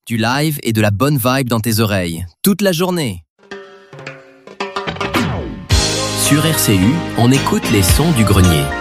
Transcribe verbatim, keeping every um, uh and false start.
du live et de la bonne vibe dans tes oreilles, toute la journée. Sur R C U, on écoute les sons du grenier.